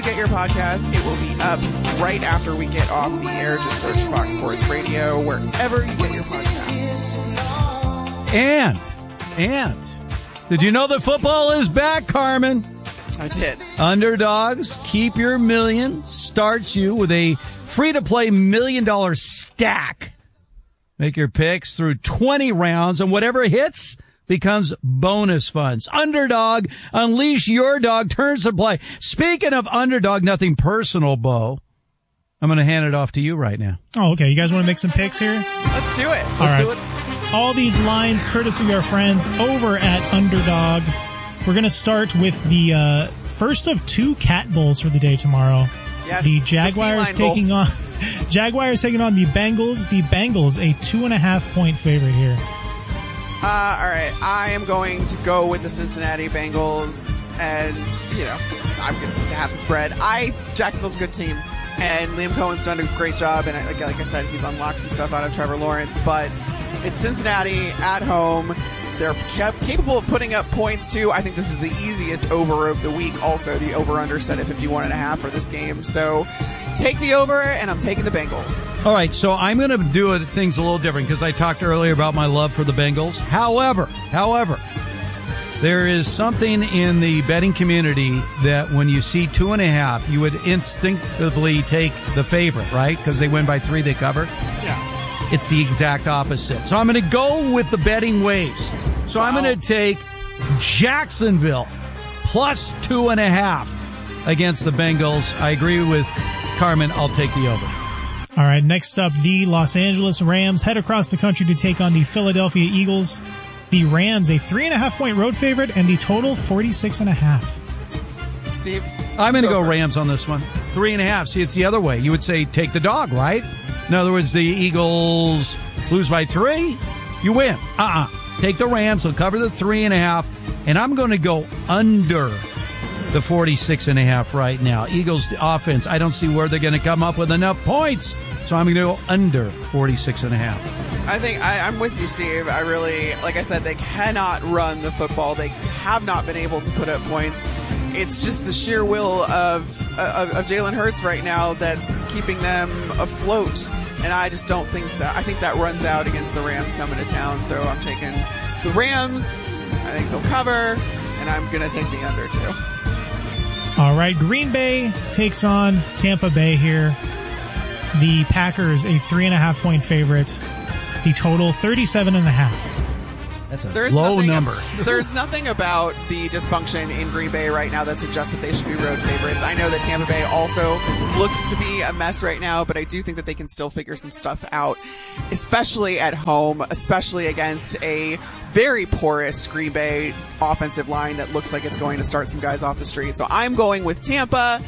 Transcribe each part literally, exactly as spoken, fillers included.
Get your podcast. It will be up right after we get off the air. Just search Fox Sports Radio wherever you get your podcasts. And, and, did you know that football is back, Carmen? I did. Underdogs, Keep Your Million starts you with a free-to-play million-dollar stack. Make your picks through twenty rounds, and whatever hits becomes bonus funds. Underdog, unleash your dog, turns to play. Speaking of underdog, nothing personal, Bo. I'm going to hand it off to you right now. Oh, okay. You guys want to make some picks here? Let's do it. All Let's right. do it. All these lines courtesy of our friends over at Underdog. We're going to start with the uh, first of two Cat Bowls for the day tomorrow. Yes, the Jaguars the taking bowls. on Jaguars taking on the Bengals. The Bengals, a two and a half point favorite here. Uh, all right, I am going to go with the Cincinnati Bengals, and, you know, I'm going to have the spread. I Jacksonville's a good team, and Liam Cohen's done a great job, and I, like, like I said, he's unlocked some stuff out of Trevor Lawrence, but it's Cincinnati at home. They're cap- capable of putting up points, too. I think this is the easiest over of the week. Also, the over-under set at fifty-one and a half for this game. So take the over, and I'm taking the Bengals. All right, so I'm going to do it, things a little different because I talked earlier about my love for the Bengals. However, however, there is something in the betting community that when you see two and a half, you would instinctively take the favorite, right? Because they win by three, they cover. Yeah. It's the exact opposite. So I'm going to go with the betting ways. So wow. I'm going to take Jacksonville plus two and a half against the Bengals. I agree with Carmen. I'll take the over. All right, next up, the Los Angeles Rams head across the country to take on the Philadelphia Eagles. The Rams, a three and a half point road favorite, and the total forty-six and a half. Steve? I'm going to go, go Rams on this one. Three and a half. See, it's the other way. You would say take the dog, right? In other words, the Eagles lose by three, you win. Uh-uh. Take the Rams. They'll cover the three and a half. And I'm going to go under the forty-six and a half right now. Eagles offense, I don't see where they're going to come up with enough points. So I'm going to go under forty-six and a half. I think I, I'm with you, Steve. I really, like I said, they cannot run the football. They have not been able to put up points. It's just the sheer will of of, of Jalen Hurts right now that's keeping them afloat. And I just don't think that, I think that runs out against the Rams coming to town. So I'm taking the Rams. I think they'll cover, and I'm going to take the under too. All right, Green Bay takes on Tampa Bay here. The Packers, a three and a half point favorite. The total, thirty-seven and a half. That's a there's low number. Ab- there's nothing about the dysfunction in Green Bay right now that suggests that they should be road favorites. I know that Tampa Bay also looks to be a mess right now, but I do think that they can still figure some stuff out, especially at home, especially against a very porous Green Bay offensive line that looks like it's going to start some guys off the street. So I'm going with Tampa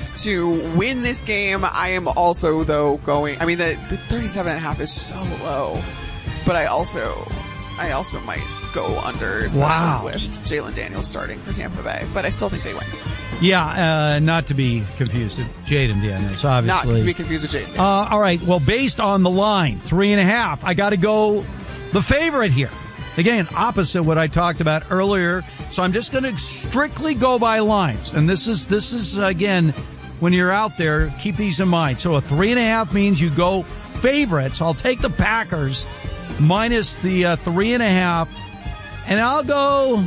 to win this game. I am also, though, going, I mean, the, the thirty-seven and a half is so low, but I also... I also might go under, especially wow. with Jalen Daniels starting for Tampa Bay. But I still think they win. Yeah, uh, not to be confused with Jaden Daniels, obviously. Not to be confused with Jaden Daniels. Uh, all right, well, based on the line, three and a half, I got to go the favorite here. Again, opposite what I talked about earlier. So I'm just going to strictly go by lines. And this is, this is again, when you're out there, keep these in mind. So a three and a half means you go favorites. I'll take the Packers minus the uh, three and a half, and I'll go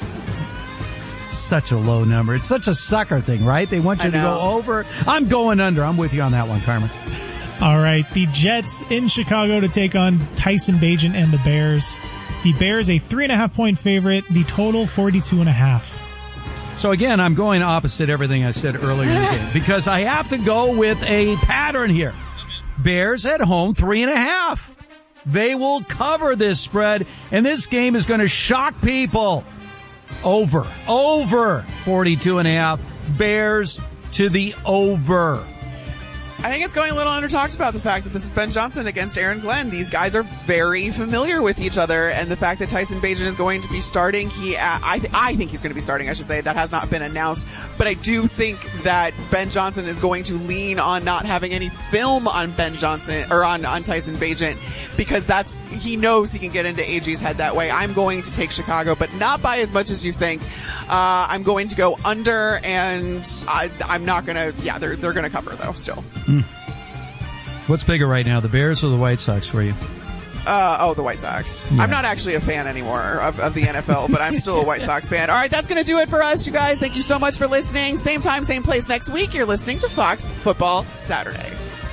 such a low number. It's such a sucker thing, right? They want you to go over. I'm going under. I'm with you on that one, Carmen. All right, the Jets in Chicago to take on Tyson Bagent and the Bears. The Bears, a three and a half point favorite. The total, forty-two and a half. So again, I'm going opposite everything I said earlier in the game because I have to go with a pattern here. Bears at home, three and a half. They will cover this spread, and this game is going to shock people. Over. Over forty-two and a half. Bears to the over. I think it's going a little under talked about the fact that this is Ben Johnson against Aaron Glenn. These guys are very familiar with each other, and the fact that Tyson Bagent is going to be starting, he, uh, I, th- I think he's going to be starting, I should say. That has not been announced, but I do think that Ben Johnson is going to lean on not having any film on Ben Johnson, or on, on Tyson Bagent, because that's, he knows he can get into A G's head that way. I'm going to take Chicago, but not by as much as you think. Uh, I'm going to go under, and I, I'm not going to, yeah, they're, they're going to cover though, still. Mm. What's bigger right now, the Bears or the White Sox for you? Uh, oh, the White Sox. Yeah. I'm not actually a fan anymore of, of the N F L, but I'm still a White Sox fan. All right, that's going to do it for us, you guys. Thank you so much for listening. Same time, same place next week. You're listening to Fox Football Saturday.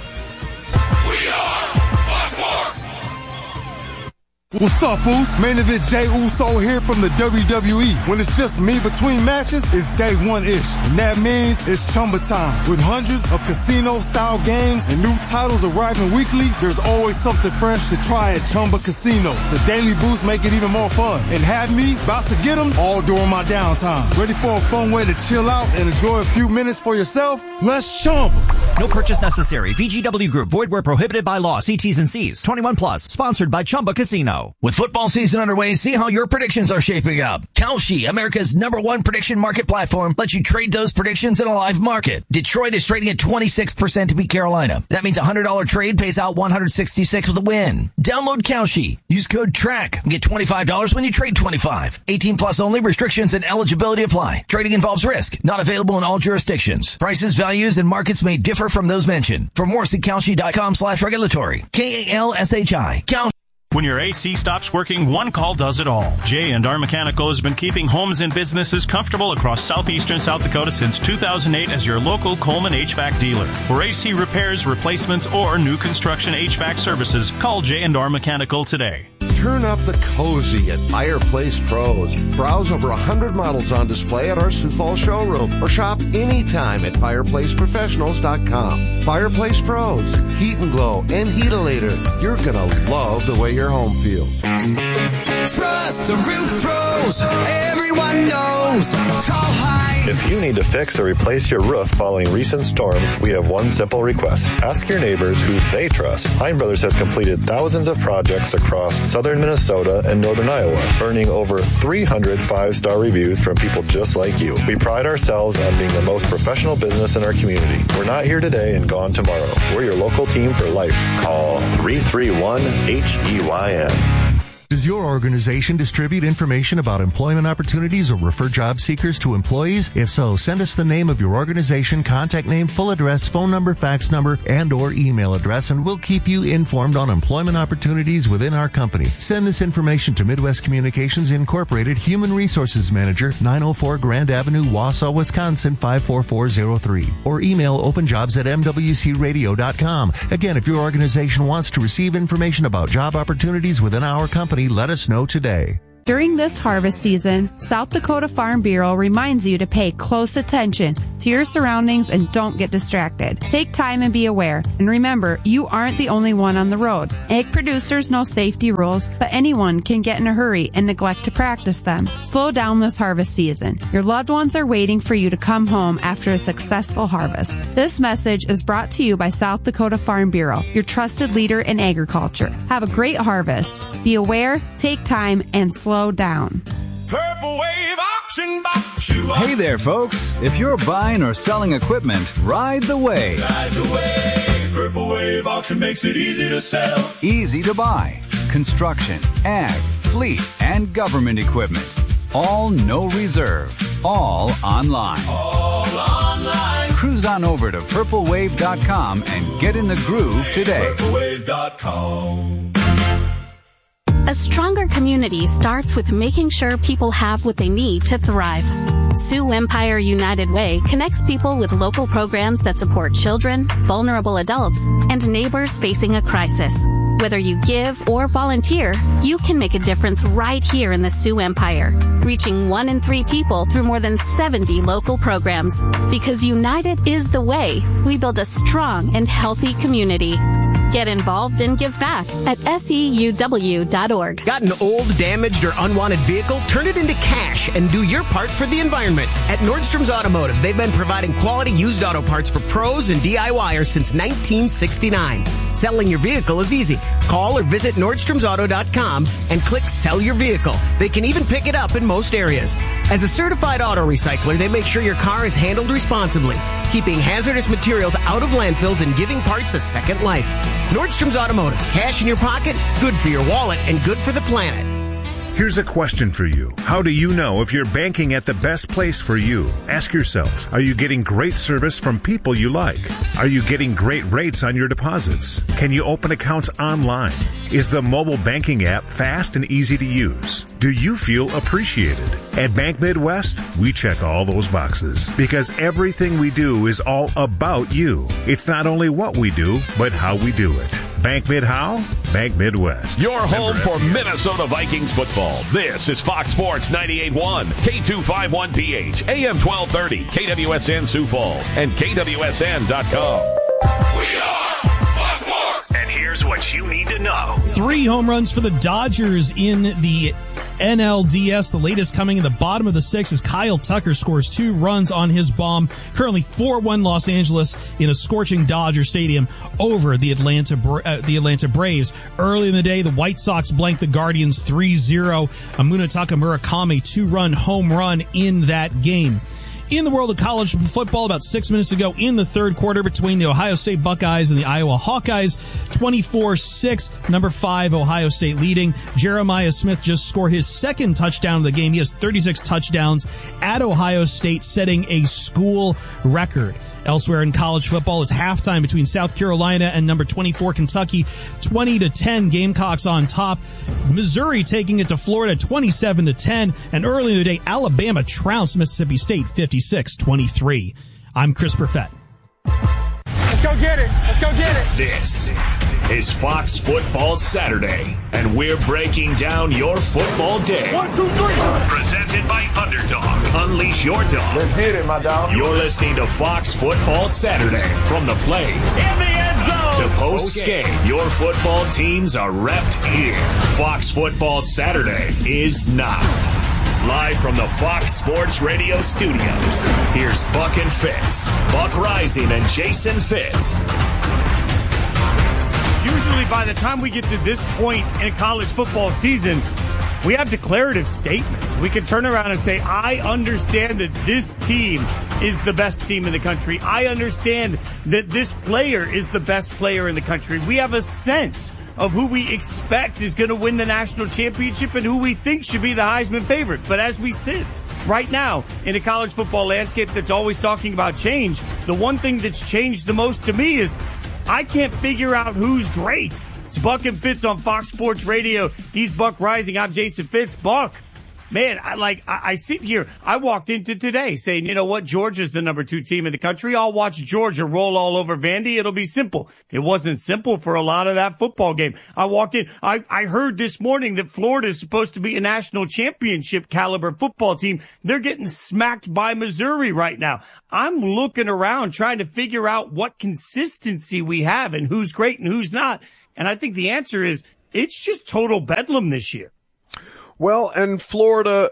We are Fox Sports. What's up, Uso? Main event Jey Uso here from the W W E. When it's just me between matches, it's day one-ish. And that means it's Chumba time. With hundreds of casino-style games and new titles arriving weekly, there's always something fresh to try at Chumba Casino. The daily boosts make it even more fun. And have me about to get them all during my downtime. Ready for a fun way to chill out and enjoy a few minutes for yourself? Let's Chumba. No purchase necessary. V G W Group. Void where prohibited by law. See T's and C's. twenty-one plus. Sponsored by Chumba Casino. With football season underway, see how your predictions are shaping up. Kalshi, America's number one prediction market platform, lets you trade those predictions in a live market. Detroit is trading at twenty-six percent to beat Carolina. That means a one hundred dollars trade pays out one hundred sixty-six with a win. Download Kalshi. Use code TRACK and get twenty-five dollars when you trade twenty-five. eighteen plus only. Restrictions and eligibility apply. Trading involves risk. Not available in all jurisdictions. Prices, values, and markets may differ from those mentioned. For more, see Kalshi.com slash regulatory. K A L S H I. Kalshi. When your A C stops working, one call does it all. J and R Mechanical has been keeping homes and businesses comfortable across southeastern South Dakota since two thousand eight as your local Coleman H V A C dealer. For A C repairs, replacements, or new construction H V A C services, call J and R Mechanical today. Turn up the cozy at Fireplace Pros. Browse over one hundred models on display at our Sioux Falls showroom or shop anytime at fireplace professionals dot com. Fireplace Pros, Heat and Glow and Heatalator. You're going to love the way your home feels. Trust the Roof Pros. Everyone knows. Call High. If you need to fix or replace your roof following recent storms, we have one simple request. Ask your neighbors who they trust. Heim Brothers has completed thousands of projects across southern Minnesota and northern Iowa, earning over three hundred five-star reviews from people just like you. We pride ourselves on being the most professional business in our community. We're not here today and gone tomorrow. We're your local team for life. Call three three one H E Y N. Does your organization distribute information about employment opportunities or refer job seekers to employees? If so, send us the name of your organization, contact name, full address, phone number, fax number, and or email address, and we'll keep you informed on employment opportunities within our company. Send this information to Midwest Communications Incorporated, Human Resources Manager, nine oh four Grand Avenue, Wausau, Wisconsin, five four four zero three. Or email openjobs at m w c radio dot com. Again, if your organization wants to receive information about job opportunities within our company, let us know today. During this harvest season, South Dakota Farm Bureau reminds you to pay close attention to your surroundings and don't get distracted. Take time and be aware. And remember, you aren't the only one on the road. Egg producers know safety rules, but anyone can get in a hurry and neglect to practice them. Slow down this harvest season. Your loved ones are waiting for you to come home after a successful harvest. This message is brought to you by South Dakota Farm Bureau, your trusted leader in agriculture. Have a great harvest. Be aware, take time, and slow down. Purple Wave Auction Box. Hey there, folks. If you're buying or selling equipment, ride the wave. Ride the wave. Purple Wave Auction makes it easy to sell. Easy to buy. Construction, ag, fleet, and government equipment. All no reserve. All online. All online. Cruise on over to purple wave dot com and get in the groove today. purple wave dot com. A stronger community starts with making sure people have what they need to thrive. Sioux Empire United Way connects people with local programs that support children, vulnerable adults, and neighbors facing a crisis. Whether you give or volunteer, you can make a difference right here in the Sioux Empire, reaching one in three people through more than seventy local programs. Because united is the way we build a strong and healthy community. Get involved and give back at S E U W dot org. Got an old, damaged, or unwanted vehicle? Turn it into cash and do your part for the environment. At Nordstrom's Automotive, they've been providing quality used auto parts for pros and DIYers since nineteen sixty-nine. Selling your vehicle is easy. Call or visit Nordstroms Auto dot com and click Sell Your Vehicle. They can even pick it up in most areas. As a certified auto recycler, they make sure your car is handled responsibly, keeping hazardous materials out of landfills and giving parts a second life. Nordstrom's Automotive. Cash in your pocket, good for your wallet, and good for the planet. Here's a question for you. How do you know if you're banking at the best place for you? Ask yourself, are you getting great service from people you like? Are you getting great rates on your deposits? Can you open accounts online? Is the mobile banking app fast and easy to use? Do you feel appreciated? At Bank Midwest, we check all those boxes because everything we do is all about you. It's not only what we do, but how we do it. Bank Mid how? Bank Midwest. Your home for Minnesota Vikings football. This is Fox Sports ninety-eight point one, K two fifty-one P H, A M twelve thirty, K W S N Sioux Falls, and K W S N dot com. We are Fox Sports. And here's what you need to know. Three home runs for the Dodgers in the N L D S. The latest coming in the bottom of the sixth as Kyle Tucker scores two runs on his bomb. Currently four one Los Angeles in a scorching Dodger Stadium over the Atlanta uh, the Atlanta Braves. Early in the day, the White Sox blanked the Guardians three zero. A Munetaka Murakami two-run home run in that game. In the world of college football, about six minutes ago in the third quarter between the Ohio State Buckeyes and the Iowa Hawkeyes, twenty-four six, number five Ohio State leading. Jeremiah Smith just scored his second touchdown of the game. He has thirty-six touchdowns at Ohio State, setting a school record. Elsewhere in college football is halftime between South Carolina and number twenty-four Kentucky, twenty to ten, Gamecocks on top. Missouri taking it to Florida, twenty-seven to ten, and early in the day, Alabama trounced Mississippi State, fifty-six twenty-three. I'm Chris Perfett. Let's go get it. Let's go get it. This is Fox Football Saturday, and we're breaking down your football day. One, two, three. Presented by Underdog. Unleash your dog. Let's get it, my dog. You're listening to Fox Football Saturday. From the plays in the end zone to post-game, your football teams are repped here. Fox Football Saturday is now. Live from the Fox Sports Radio studios, here's Buck and Fitz. Buck Rising and Jason Fitz. Usually by the time we get to this point in a college football season, we have declarative statements. We can turn around and say, I understand that this team is the best team in the country. I understand that this player is the best player in the country. We have a sense of who we expect is going to win the national championship and who we think should be the Heisman favorite. But as we sit right now in a college football landscape that's always talking about change, the one thing that's changed the most to me is I can't figure out who's great. It's Buck and Fitz on Fox Sports Radio. He's Buck Rising. I'm Jason Fitz. Buck, man, I like I, I sit here. I walked into today saying, you know what, Georgia's the number two team in the country. I'll watch Georgia roll all over Vandy. It'll be simple. It wasn't simple for a lot of that football game. I walked in. I, I heard this morning that Florida is supposed to be a national championship caliber football team. They're getting smacked by Missouri right now. I'm looking around trying to figure out what consistency we have and who's great and who's not. And I think the answer is it's just total bedlam this year. Well, and Florida,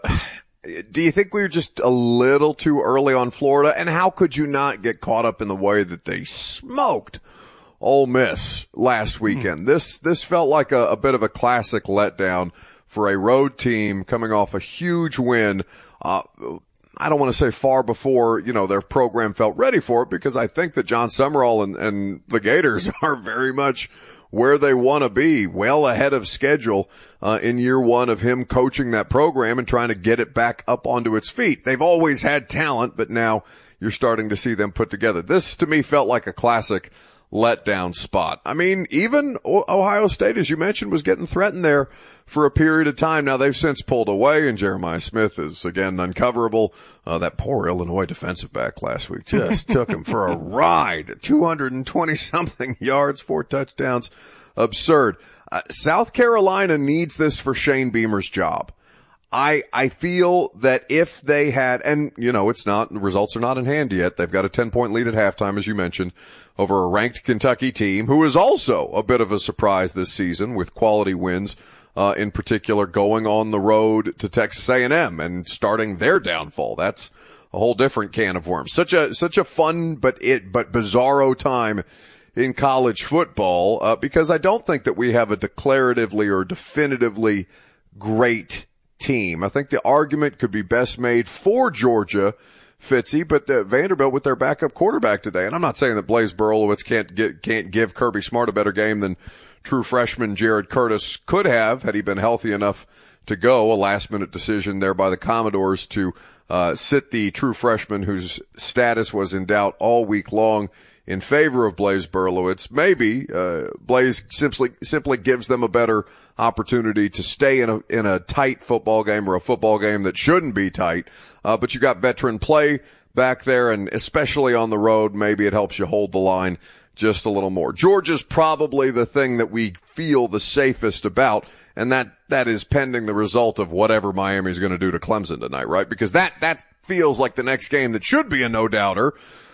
do you think we were just a little too early on Florida? And how could you not get caught up in the way that they smoked Ole Miss last weekend? Mm. This, this felt like a, a bit of a classic letdown for a road team coming off a huge win. Uh, I don't want to say far before, you know, their program felt ready for it, because I think that John Summerall and, and the Gators are very much where they want to be, well ahead of schedule uh, in year one of him coaching that program and trying to get it back up onto its feet. They've always had talent, but now you're starting to see them put together. This, to me, felt like a classic letdown spot. I mean, even Ohio State, as you mentioned, was getting threatened there for a period of time. Now they've since pulled away, and Jeremiah Smith is again uncoverable. Uh, that poor Illinois defensive back last week just took him for a ride. two hundred twenty something yards, four touchdowns. Absurd. Uh, South Carolina needs this for Shane Beamer's job. I, I feel that if they had, and you know, it's not, the results are not in hand yet. They've got a ten point lead at halftime, as you mentioned, over a ranked Kentucky team who is also a bit of a surprise this season with quality wins, uh, in particular going on the road to Texas A and M and starting their downfall. That's a whole different can of worms. Such a, such a fun, but it, but bizarro time in college football, uh, because I don't think that we have a declaratively or definitively great team. I think the argument could be best made for Georgia, Fitzy, but the Vanderbilt with their backup quarterback today. And I'm not saying that Blaise Berlowitz can't get, can't give Kirby Smart a better game than true freshman Jared Curtis could have had he been healthy enough to go. A last minute decision there by the Commodores to, uh, sit the true freshman whose status was in doubt all week long in favor of Blaise Berlowitz. Maybe, uh, Blaise simply, simply gives them a better opportunity to stay in a, in a tight football game or a football game that shouldn't be tight. Uh, but you got veteran play back there, and especially on the road, maybe it helps you hold the line just a little more. Georgia's probably the thing that we feel the safest about, and that, that is pending the result of whatever Miami's going to do to Clemson tonight, right? Because that, that feels like the next game that should be a no-doubter.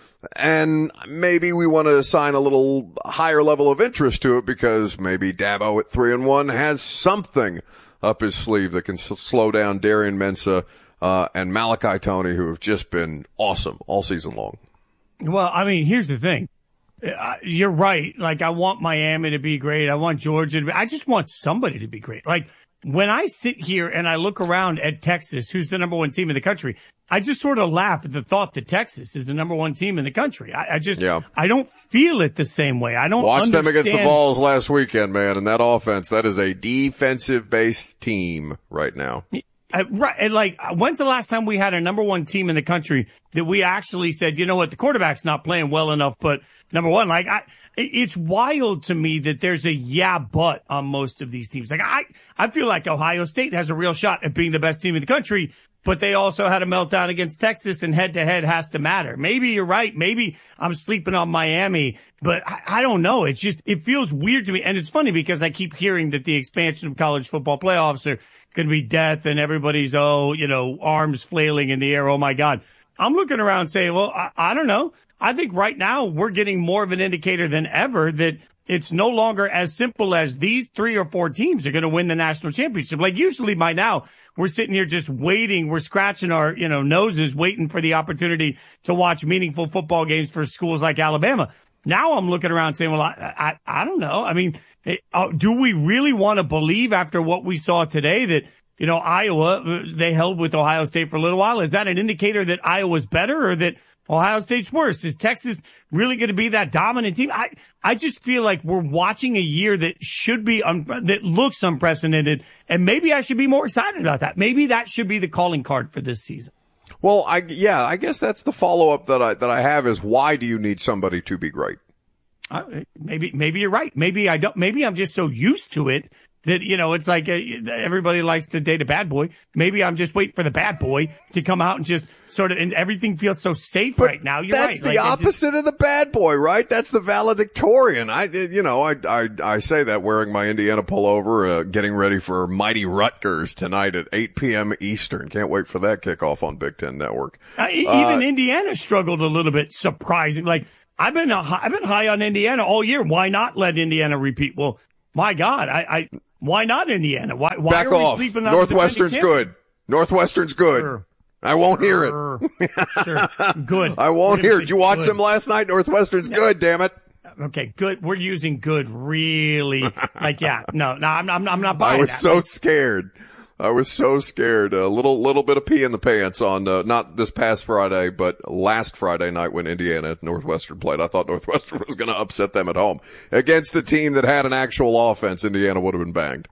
And maybe we want to assign a little higher level of interest to it because maybe Dabo at three and one has something up his sleeve that can s- slow down Darian Mensah, uh, and Malachi Toney, who have just been awesome all season long. Well, I mean, here's the thing. Uh, you're right. Like, I want Miami to be great. I want Georgia to be, I just want somebody to be great. Like, when I sit here and I look around at Texas, who's the number one team in the country, I just sort of laugh at the thought that Texas is the number one team in the country. I, I just, yeah. I don't feel it the same way. I don't watch understand. them against the Vols last weekend, man. And that offense, that is a defensive based team right now. Uh, right. And like, when's the last time we had a number one team in the country that we actually said, you know what, the quarterback's not playing well enough, but number one, like, I, it's wild to me that there's a yeah, but on most of these teams. Like, I, I feel like Ohio State has a real shot at being the best team in the country, but they also had a meltdown against Texas, and head to head has to matter. Maybe you're right. Maybe I'm sleeping on Miami, but I, I don't know. It's just, it feels weird to me. And it's funny because I keep hearing that the expansion of college football playoffs are going to be death, and everybody's, oh, you know, arms flailing in the air. Oh my God. I'm looking around saying, well, I, I don't know. I think right now we're getting more of an indicator than ever that it's no longer as simple as these three or four teams are going to win the national championship. Like, usually by now we're sitting here just waiting. We're scratching our, you know, noses, waiting for the opportunity to watch meaningful football games for schools like Alabama. Now I'm looking around saying, well, I, I, I don't know. I mean, it, uh, do we really want to believe after what we saw today that, you know, Iowa, they held with Ohio State for a little while? Is that an indicator that Iowa's better or that Ohio State's worse? Is Texas really going to be that dominant team? I, I just feel like we're watching a year that should be, un- that looks unprecedented, and maybe I should be more excited about that. Maybe that should be the calling card for this season. Well, I, yeah, I guess that's the follow-up that I, that I have is, why do you need somebody to be great? Uh, maybe, maybe you're right. Maybe I don't, maybe I'm just so used to it that, you know, it's like uh, everybody likes to date a bad boy. Maybe I'm just waiting for the bad boy to come out and just sort of, and everything feels so safe but right now. You're that's right. That's the like, opposite just, of the bad boy, right? That's the valedictorian. I, you know, I, I, I say that wearing my Indiana pullover, uh, getting ready for Mighty Rutgers tonight at eight p.m. Eastern. Can't wait for that kickoff on Big Ten Network. Uh, even uh, Indiana struggled a little bit, surprising. Like, I've been, uh, I've been high on Indiana all year. Why not let Indiana repeat? Well, my God, I, I, why not Indiana? Why, why Back are we off. sleeping on Northwestern's good. Northwestern's good. Sure. I won't sure. hear it. Sure. Good. I won't hear it. Did you watch good. them last night? Northwestern's no. good, damn it. Okay, good. We're using good really. Like, yeah, no, no, I'm, I'm, I'm not buying I was that. so like, scared. I was so scared. A little, little bit of pee in the pants on, uh, not this past Friday, but last Friday night when Indiana Northwestern played. I thought Northwestern was going to upset them at home against a team that had an actual offense. Indiana would have been banged.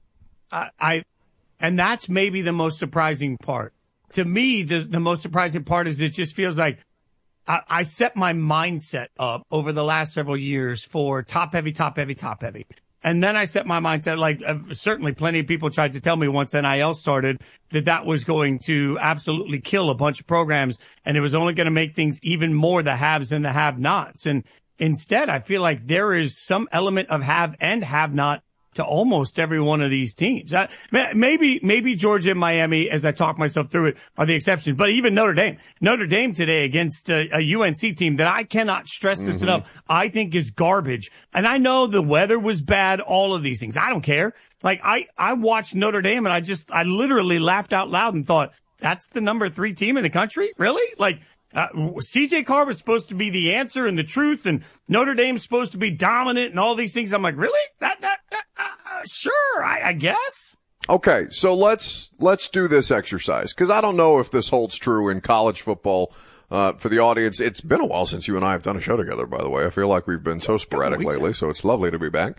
I, I, and that's maybe the most surprising part. To me, the, the most surprising part is it just feels like I, I set my mindset up over the last several years for top heavy, top heavy, top heavy. And then I set my mindset, like uh, certainly plenty of people tried to tell me once N I L started that that was going to absolutely kill a bunch of programs, and it was only going to make things even more the haves and the have-nots. And instead, I feel like there is some element of have and have-not to almost every one of these teams. Uh, maybe, maybe Georgia and Miami, as I talk myself through it, are the exceptions. But even Notre Dame, Notre Dame today against a, a U N C team that I cannot stress this mm-hmm. enough, I think is garbage. And I know the weather was bad, all of these things. I don't care. Like, I, I watched Notre Dame and I just, I literally laughed out loud and thought, that's the number three team in the country? Really? Like, Uh, C J Carr was supposed to be the answer and the truth, and Notre Dame's supposed to be dominant and all these things. I'm like, really? That, that, that uh, sure, I, I guess. Okay, so let's, let's do this exercise, because I don't know if this holds true in college football. Uh, for the audience, it's been a while since you and I have done a show together, by the way. I feel like we've been so sporadic lately, so it's lovely to be back.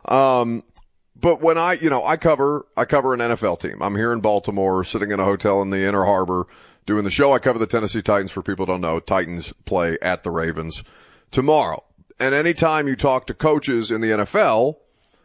Um, but when I, you know, I cover, I cover an N F L team. I'm here in Baltimore, sitting in a hotel in the Inner Harbor, doing the show. I cover the Tennessee Titans. For people who don't know, Titans play at the Ravens tomorrow. And anytime you talk to coaches in the N F L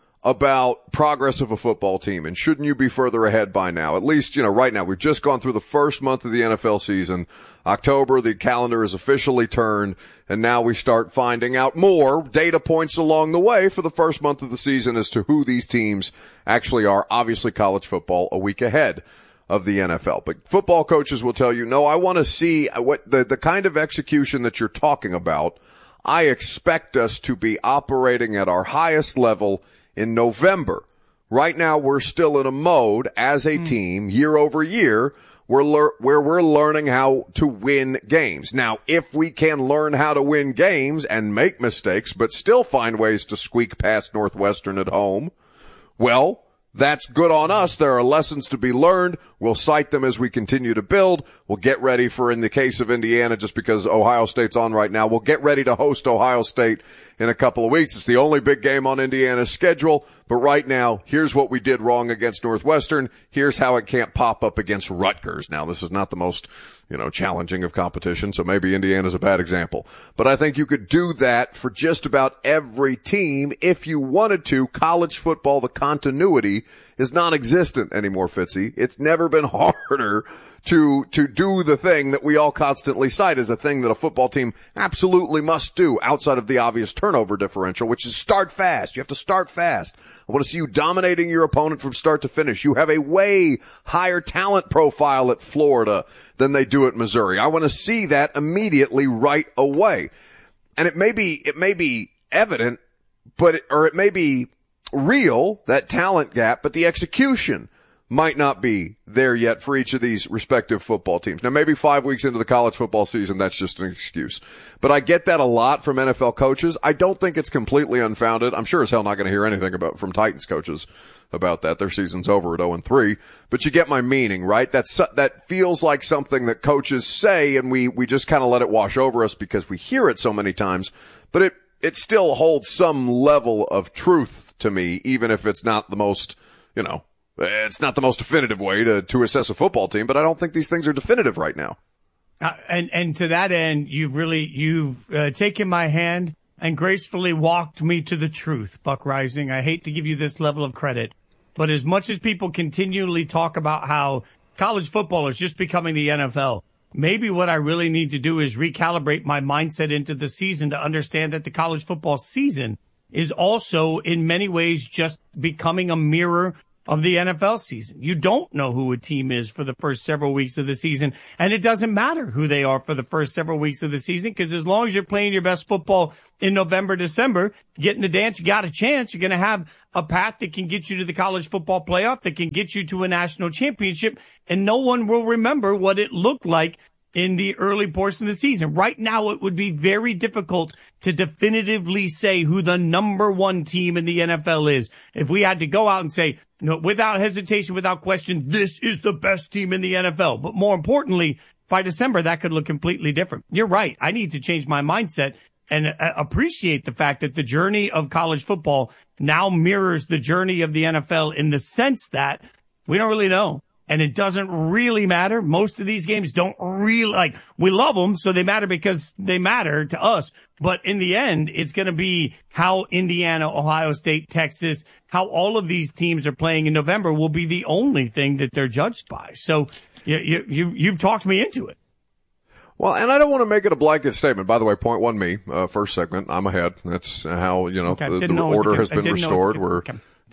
about progress of a football team, and shouldn't you be further ahead by now? At least, you know, right now, we've just gone through the first month of the N F L season. October, the calendar is officially turned, and now we start finding out more data points along the way for the first month of the season as to who these teams actually are. Obviously, college football a week ahead of the N F L. But football coaches will tell you, no, I want to see what the, the kind of execution that you're talking about. I expect us to be operating at our highest level in November. Right now, we're still in a mode as a mm. team year over year where, lear- where we're learning how to win games. Now, if we can learn how to win games and make mistakes, but still find ways to squeak past Northwestern at home, well, that's good on us. There are lessons to be learned. We'll cite them as we continue to build. We'll get ready for, in the case of Indiana, just because Ohio State's on right now, we'll get ready to host Ohio State in a couple of weeks. It's the only big game on Indiana's schedule. But right now, here's what we did wrong against Northwestern. Here's how it can't pop up against Rutgers. Now, this is not the most, you know, challenging of competition, so maybe Indiana's a bad example. But I think you could do that for just about every team if you wanted to. College football, the continuity is non-existent anymore, Fitzy. It's never been harder to, to do the thing that we all constantly cite as a thing that a football team absolutely must do outside of the obvious turnover differential, which is start fast. You have to start fast. I want to see you dominating your opponent from start to finish. You have a way higher talent profile at Florida than they do at Missouri. I want to see that immediately right away. And it may be, it may be evident, but, it, or it may be real, that talent gap, but the execution might not be there yet for each of these respective football teams. Now, maybe five weeks into the college football season, that's just an excuse. But I get that a lot from N F L coaches. I don't think it's completely unfounded. I'm sure as hell not going to hear anything about from Titans coaches about that. Their season's over at oh and three. But you get my meaning, right? That's, that feels like something that coaches say, and we, we just kind of let it wash over us because we hear it so many times. But it, it still holds some level of truth to me, even if it's not the most, you know, it's not the most definitive way to, to assess a football team, but I don't think these things are definitive right now. Uh, and, and to that end, you've really, you've uh, taken my hand and gracefully walked me to the truth, Buck Rising. I hate to give you this level of credit, but as much as people continually talk about how college football is just becoming the N F L, maybe what I really need to do is recalibrate my mindset into the season to understand that the college football season is also in many ways just becoming a mirror of the N F L season. You don't know who a team is for the first several weeks of the season, and it doesn't matter who they are for the first several weeks of the season, because as long as you're playing your best football in November, December, getting the dance, you got a chance. You're going to have a path that can get you to the college football playoff, that can get you to a national championship, and no one will remember what it looked like in the early portion of the season. Right now, it would be very difficult to definitively say who the number one team in the N F L is. If we had to go out and say, you know, without hesitation, without question, this is the best team in the N F L. But more importantly, by December, that could look completely different. You're right. I need to change my mindset and uh, appreciate the fact that the journey of college football now mirrors the journey of the N F L in the sense that we don't really know. And it doesn't really matter. Most of these games don't really, like, we love them, so they matter because they matter to us. But in the end, it's going to be how Indiana, Ohio State, Texas, how all of these teams are playing in November will be the only thing that they're judged by. So you, you, you, you've talked me into it. Well, and I don't want to make it a blanket statement. By the way, point one me, uh, first segment, I'm ahead. That's how, you know, okay, the, the order has been restored. We're, okay.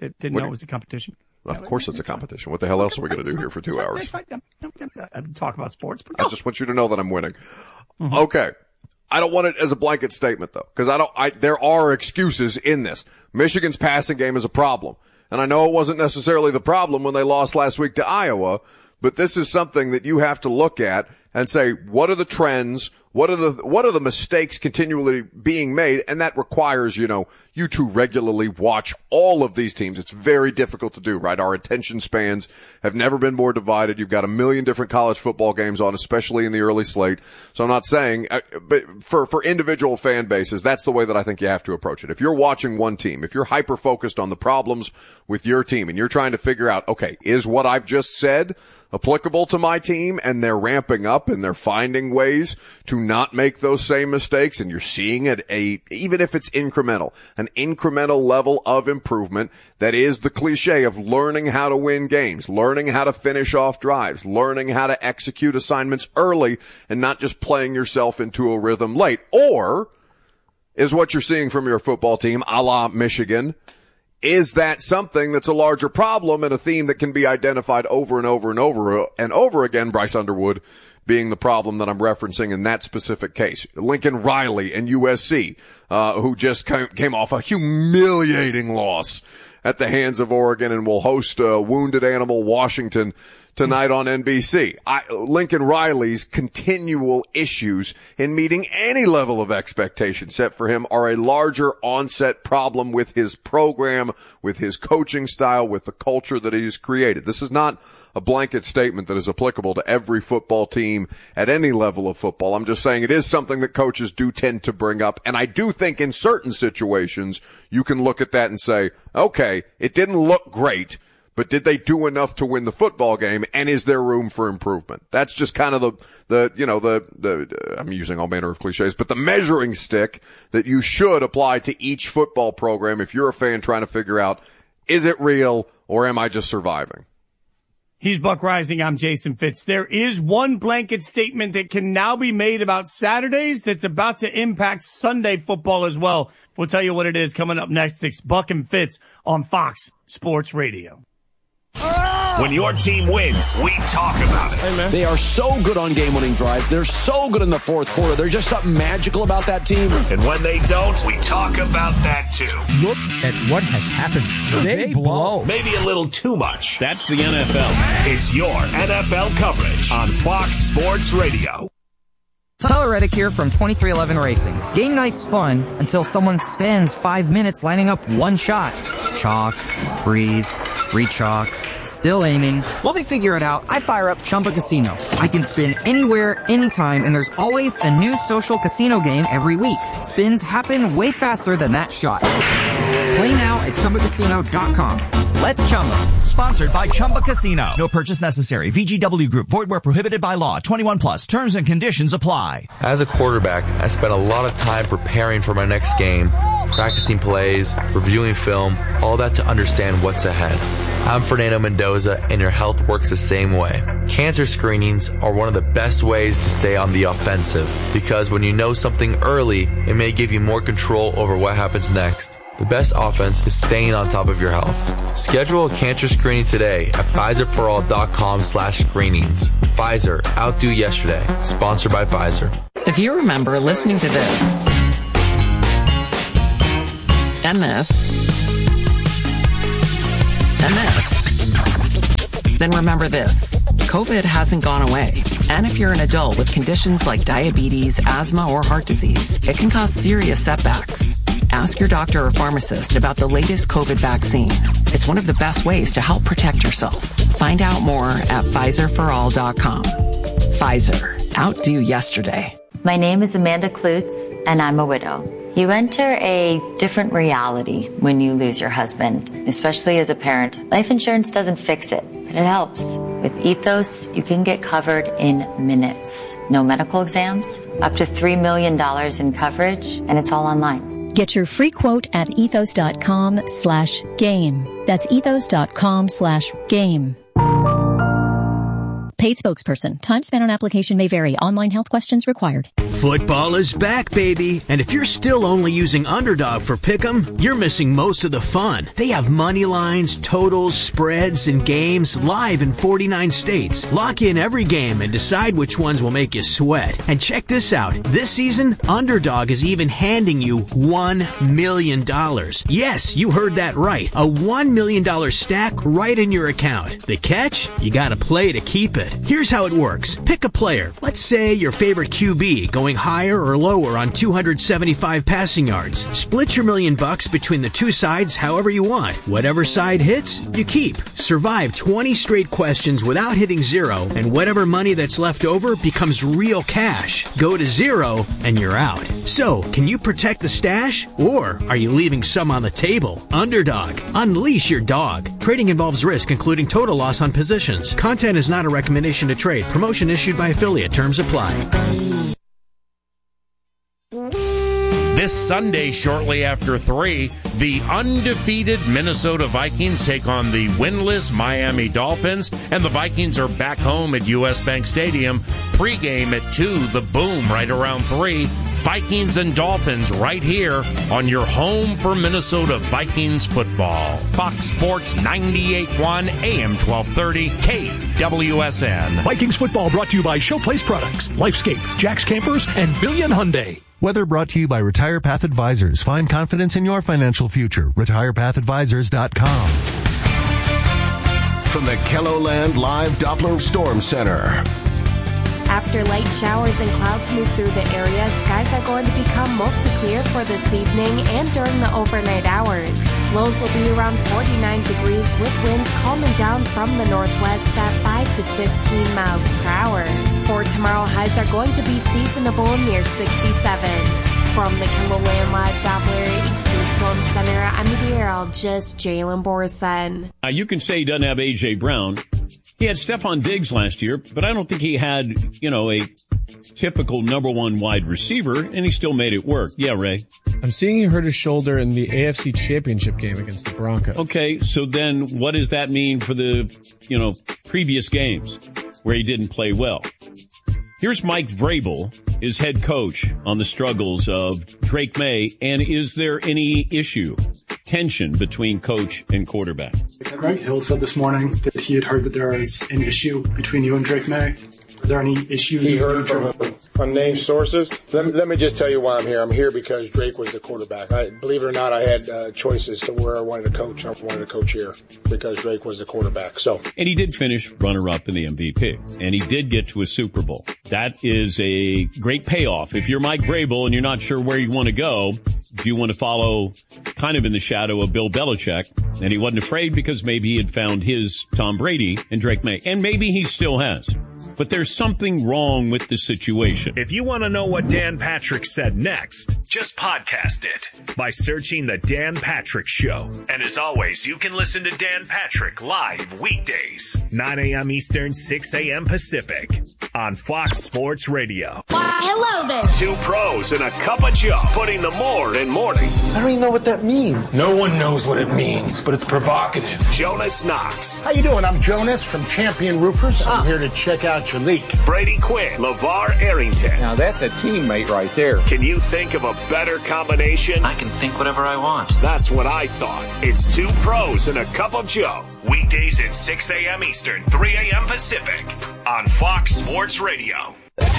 that didn't What know do it was a competition. Of course it's a competition. What the hell else are we going to do here for two hours? I talk about sports, but I just want you to know that I'm winning. Mm-hmm. Okay. I don't want it as a blanket statement though, because I don't, I, there are excuses in this. Michigan's passing game is a problem. And I know it wasn't necessarily the problem when they lost last week to Iowa, but this is something that you have to look at and say, what are the trends? What are the, what are the mistakes continually being made? And that requires, you know, you to regularly watch all of these teams. It's very difficult to do, right? Our attention spans have never been more divided. You've got a million different college football games on, especially in the early slate. So I'm not saying, but for, for individual fan bases, that's the way that I think you have to approach it. If you're watching one team, if you're hyper focused on the problems with your team and you're trying to figure out, okay, is what I've just said applicable to my team, and they're ramping up and they're finding ways to not make those same mistakes, and you're seeing it a, even if it's incremental, an incremental level of improvement that is the cliche of learning how to win games, learning how to finish off drives, learning how to execute assignments early and not just playing yourself into a rhythm late. Or is what you're seeing from your football team, a la Michigan, is that something that's a larger problem and a theme that can be identified over and over and over and over again? Bryce Underwood being the problem that I'm referencing in that specific case. Lincoln Riley and U S C, uh, who just came off a humiliating loss at the hands of Oregon and will host uh, Wounded Animal Washington tonight on N B C. I, Lincoln Riley's continual issues in meeting any level of expectation set for him are a larger onset problem with his program, with his coaching style, with the culture that he's created. This is not a blanket statement that is applicable to every football team at any level of football. I'm just saying it is something that coaches do tend to bring up. And I do think in certain situations you can look at that and say, okay, it didn't look great, but did they do enough to win the football game, and is there room for improvement? That's just kind of the, the, you know, the, the, I'm using all manner of cliches, but the measuring stick that you should apply to each football program if you're a fan trying to figure out, is it real or am I just surviving? He's Buck Rising. I'm Jason Fitz. There is one blanket statement that can now be made about Saturdays that's about to impact Sunday football as well. We'll tell you what it is coming up next. It's Buck and Fitz on Fox Sports Radio. When your team wins, we talk about it. Hey, man. They are so good on game-winning drives. They're so good in the fourth quarter. There's just something magical about that team. And when they don't, we talk about that too. Look at what has happened. They, they blow. Maybe a little too much. That's the N F L. It's your N F L coverage on Fox Sports Radio. Tyler Reddick here from twenty-three eleven Racing. Game night's fun until someone spends five minutes lining up one shot. Chalk, breathe, re-chalk, still aiming. While they figure it out, I fire up Chumba Casino. I can spin anywhere, anytime, and there's always a new social casino game every week. Spins happen way faster than that shot. Play now at Chumba Casino dot com. Let's Chumba. Sponsored by Chumba Casino. No purchase necessary. V G W Group. Void where prohibited by law. twenty-one plus. Terms and conditions apply. As a quarterback, I spent a lot of time preparing for my next game, practicing plays, reviewing film, all that to understand what's ahead. I'm Fernando Mendoza, and your health works the same way. Cancer screenings are one of the best ways to stay on the offensive, because when you know something early, it may give you more control over what happens next. The best offense is staying on top of your health. Schedule a cancer screening today at Pfizerforall.com slash screenings. Pfizer, outdo yesterday. Sponsored by Pfizer. If you remember listening to this, and this, and this, then remember this. COVID hasn't gone away. And if you're an adult with conditions like diabetes, asthma, or heart disease, it can cause serious setbacks. Ask your doctor or pharmacist about the latest COVID vaccine. It's one of the best ways to help protect yourself. Find out more at Pfizer for all dot com. Pfizer. Outdo yesterday. My name is Amanda Klutz, and I'm a widow. You enter a different reality when you lose your husband, especially as a parent. Life insurance doesn't fix it, but it helps. With Ethos, you can get covered in minutes. No medical exams, up to three million dollars in coverage, and it's all online. Get your free quote at ethos.com slash game. That's ethos.com slash game. Paid spokesperson. Time spent on application may vary. Online health questions required. Football is back, baby. And if you're still only using Underdog for Pick'em, you're missing most of the fun. They have money lines, totals, spreads, and games live in forty-nine states. Lock in every game and decide which ones will make you sweat. And check this out. This season, Underdog is even handing you one million dollars. Yes, you heard that right. A one million dollars stack right in your account. The catch? You gotta play to keep it. Here's how it works. Pick a player. Let's say your favorite Q B going higher or lower on two hundred seventy-five passing yards. Split your million bucks between the two sides however you want. Whatever side hits, you keep. Survive twenty straight questions without hitting zero, and whatever money that's left over becomes real cash. Go to zero, and you're out. So, can you protect the stash, or are you leaving some on the table? Underdog. Unleash your dog. Trading involves risk, including total loss on positions. Content is not a recommendation to trade. Promotion issued by affiliate. Terms apply. This Sunday, shortly after three, the undefeated Minnesota Vikings take on the winless Miami Dolphins, and the Vikings are back home at U S Bank Stadium. Pre-game at two, the Boom right around three. Vikings and Dolphins right here on your home for Minnesota Vikings football. Fox Sports ninety-eight point one A M twelve thirty K W S N. Vikings football brought to you by Showplace Products, Lifescape, Jack's Campers, and Billion Hyundai. Weather brought to you by Retire Path Advisors. Find confidence in your financial future. retire path advisors dot com. From the Kelloland Live Doppler Storm Center. After light showers and clouds move through the area, skies are going to become mostly clear for this evening and during the overnight hours. Lows will be around forty-nine degrees with winds calming down from the northwest at five to fifteen miles per hour. For tomorrow, highs are going to be seasonable near sixty-seven. From the Kelloland Live Doppler H D Storm Center, I'm meteorologist Jalen Borson. Uh, you can say he doesn't have A J. Brown. He had Stephon Diggs last year, but I don't think he had, you know, a typical number one wide receiver, and he still made it work. Yeah, Ray? I'm seeing he hurt his shoulder in the A F C Championship game against the Broncos. Okay, so then what does that mean for the, you know, previous games where he didn't play well? Here's Mike Vrabel, his head coach, on the struggles of Drake May, and is there any issue, tension between coach and quarterback? Greg Hill said this morning that he had heard that there is an issue between you and Drake May. Are there any issues? He heard from unnamed sources. Let me, let me just tell you why I'm here. I'm here because Drake was the quarterback. I, believe it or not, I had uh, choices to where I wanted to coach. I wanted to coach here because Drake was the quarterback. So, and he did finish runner-up in the M V P, and he did get to a Super Bowl. That is a great payoff. If you're Mike Vrabel and you're not sure where you want to go, if you want to follow kind of in the shadow of Bill Belichick, and he wasn't afraid because maybe he had found his Tom Brady and Drake May, and maybe he still has. But there's something wrong with the situation. If you want to know what Dan Patrick said next, just podcast it by searching The Dan Patrick Show. And as always, you can listen to Dan Patrick live weekdays, nine a.m. Eastern, six a.m. Pacific on Fox Sports Radio. Why, hello there. Two pros and a cup of Joe, putting the more in mornings. I don't even know what that means. No one knows what it means, but it's provocative. Jonas Knox. How you doing? I'm Jonas from Champion Roofers. I'm Ah. here to check out your leak. Brady Quinn, LeVar Arrington. Now that's a teammate right there. Can you think of a better combination? I can think whatever I want. That's what I thought. It's two pros and a cup of Joe. Weekdays at six a.m. Eastern, three a.m. Pacific on Fox Sports Radio.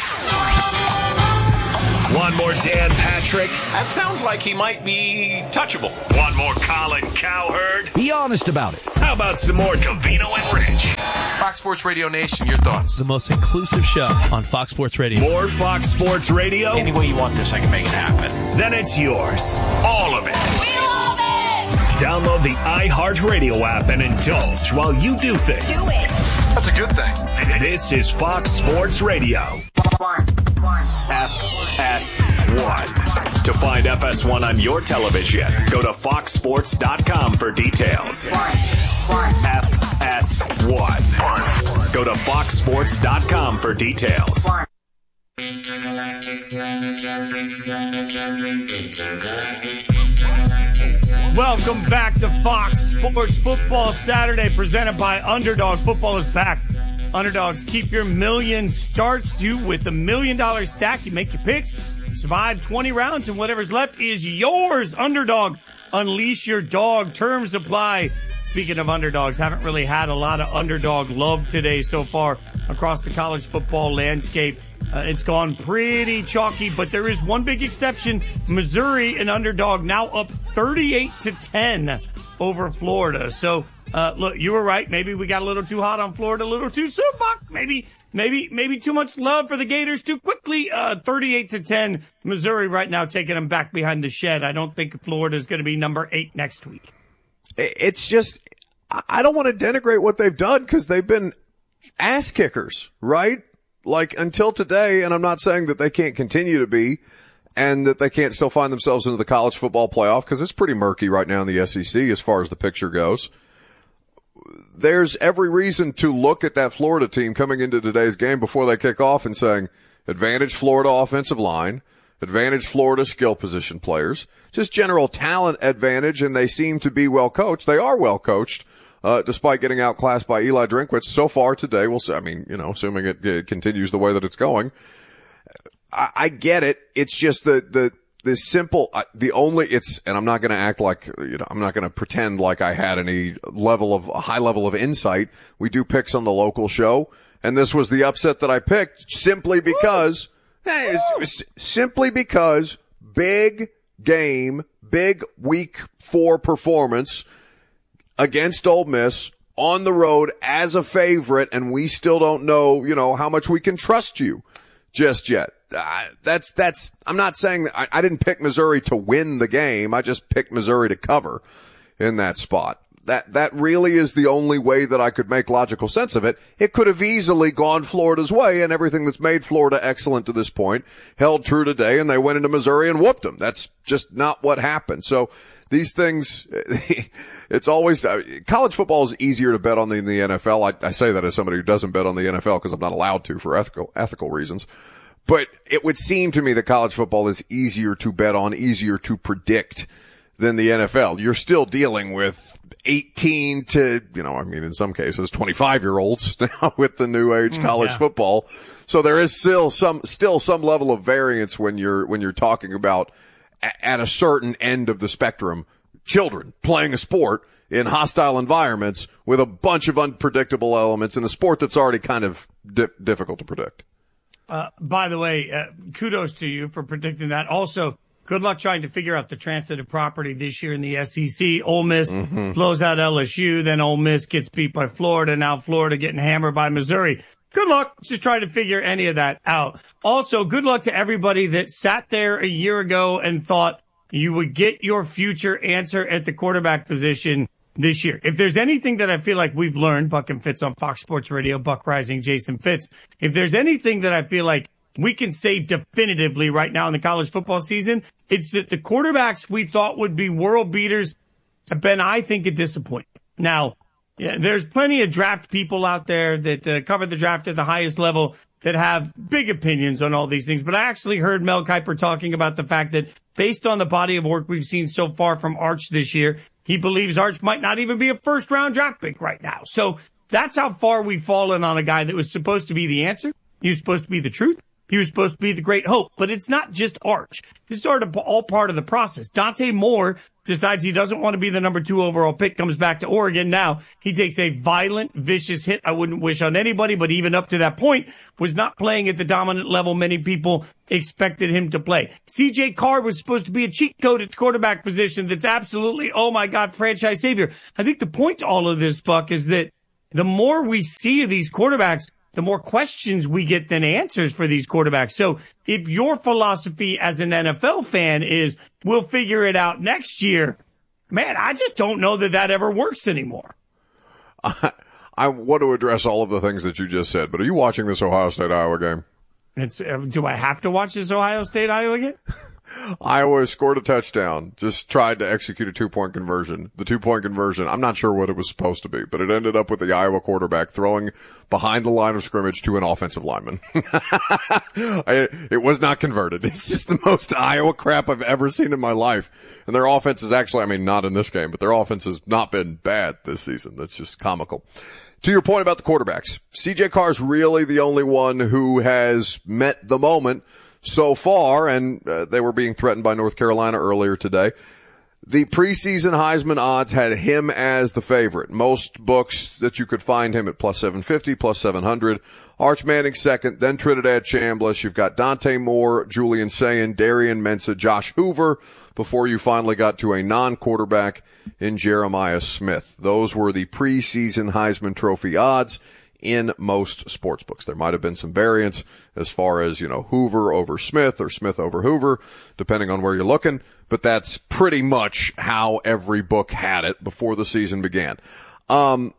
One more Dan Patrick. That sounds like he might be touchable. One more Colin Cowherd. Be honest about it. How about some more Covino and Rich? Fox Sports Radio Nation, your thoughts? The most inclusive show on Fox Sports Radio. More Fox Sports Radio? Any way you want this, I can make it happen. Then it's yours. All of it. We love it. Download the iHeartRadio app and indulge while you do things. Do it. That's a good thing. This is Fox Sports Radio. F S one. To find F S one on your television, go to fox sports dot com for details. F S one. Go to fox sports dot com for details. Welcome back to Fox Sports Football Saturday, presented by Underdog. Football is back Underdogs keep your million starts you with a million dollar stack. You make your picks, survive twenty rounds, and whatever's left is yours. Underdog, unleash your dog. Terms apply. Speaking of underdogs, haven't really had a lot of underdog love today so far across the college football landscape. Uh, it's gone pretty chalky, but there is one big exception. Missouri, an underdog, now up thirty-eight to ten over Florida. So, uh, look, you were right. Maybe we got a little too hot on Florida, a little too soon, Buck. Maybe, maybe, maybe too much love for the Gators too quickly. Uh, thirty-eight to ten, Missouri right now taking them back behind the shed. I don't think Florida's going to be number eight next week. It's just, I don't want to denigrate what they've done because they've been ass kickers, right? Like until today, and I'm not saying that they can't continue to be and that they can't still find themselves into the college football playoff because it's pretty murky right now in the S E C as far as the picture goes. There's every reason to look at that Florida team coming into today's game before they kick off and saying, advantage Florida offensive line, advantage Florida skill position players, just general talent advantage, and they seem to be well coached. They are well coached. Uh, despite getting outclassed by Eli Drinkwitz so far today, we'll see. I mean, you know, assuming it, it continues the way that it's going, I, I get it. It's just the, the, the simple, uh, the only, it's, and I'm not going to act like, you know, I'm not going to pretend like I had any level of, a high level of insight. We do picks on the local show, and this was the upset that I picked simply because, hey, it's, it's simply because big game, big week four performance against Ole Miss on the road as a favorite, and we still don't know, you know, how much we can trust you just yet. Uh, that's, that's, I'm not saying that I, I didn't pick Missouri to win the game. I just picked Missouri to cover in that spot. That, that really is the only way that I could make logical sense of it. It could have easily gone Florida's way, and everything that's made Florida excellent to this point held true today, and they went into Missouri and whooped them. That's just not what happened. So these things, it's always, uh, college football is easier to bet on than the N F L. I, I say that as somebody who doesn't bet on the N F L because I'm not allowed to for ethical, ethical reasons. But it would seem to me that college football is easier to bet on, easier to predict than the N F L. You're still dealing with eighteen to, you know, I mean, in some cases, twenty-five year olds now with the new age college yeah. football. So there is still some, still some level of variance when you're, when you're talking about a, at a certain end of the spectrum, children playing a sport in hostile environments with a bunch of unpredictable elements in a sport that's already kind of di- difficult to predict. Uh, by the way, uh, kudos to you for predicting that. Also, good luck trying to figure out the transitive property this year in the S E C. Ole Miss mm-hmm. blows out L S U, then Ole Miss gets beat by Florida, now Florida getting hammered by Missouri. Good luck just trying to figure any of that out. Also, good luck to everybody that sat there a year ago and thought you would get your future answer at the quarterback position this year. If there's anything that I feel like we've learned, Buck and Fitz on Fox Sports Radio, Buck Rising, Jason Fitz, if there's anything that I feel like we can say definitively right now in the college football season, it's that the quarterbacks we thought would be world beaters have been, I think, a disappointment. Now, yeah, there's plenty of draft people out there that uh, cover the draft at the highest level that have big opinions on all these things. But I actually heard Mel Kiper talking about the fact that based on the body of work we've seen so far from Arch this year, he believes Arch might not even be a first round draft pick right now. So that's how far we've fallen on a guy that was supposed to be the answer. He was supposed to be the truth. He was supposed to be the great hope, but it's not just Arch. This is sort of all part of the process. Dante Moore decides he doesn't want to be the number two overall pick, comes back to Oregon. Now he takes a violent, vicious hit I wouldn't wish on anybody, but even up to that point was not playing at the dominant level many people expected him to play. C J Carr was supposed to be a cheat code at the quarterback position that's absolutely, oh my God, franchise savior. I think the point to all of this, Buck, is that the more we see of these quarterbacks, the more questions we get than answers for these quarterbacks. So if your philosophy as an N F L fan is, we'll figure it out next year, man, I just don't know that that ever works anymore. I, I want to address all of the things that you just said, but are you watching this Ohio State-Iowa game? It's, uh, do I have to watch this Ohio State-Iowa game? Iowa scored a touchdown, just tried to execute a two-point conversion. The two-point conversion, I'm not sure what it was supposed to be, but it ended up with the Iowa quarterback throwing behind the line of scrimmage to an offensive lineman. I, it was not converted. It's just the most Iowa crap I've ever seen in my life. And their offense is actually, I mean, not in this game, but their offense has not been bad this season. That's just comical. to your point about the quarterbacks, C J Carr's really the only one who has met the moment so far, and uh, they were being threatened by North Carolina earlier today. The preseason Heisman odds had him as the favorite. Most books that you could find him at plus seven fifty, plus seven hundred. Arch Manning second, then Trinidad Chambliss. You've got Dante Moore, Julian Sayin, Darian Mensah, Josh Hoover, before you finally got to a non-quarterback in Jeremiah Smith. Those were the preseason Heisman Trophy odds in most sports books. There might have been some variance as far as, you know, Hoover over Smith or Smith over Hoover, depending on where you're looking, but that's pretty much how every book had it before the season began. Um,